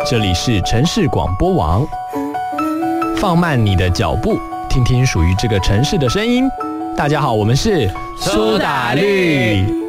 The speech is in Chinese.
这里是城市广播网，放慢你的脚步，听听属于这个城市的声音。大家好，我们是苏打绿。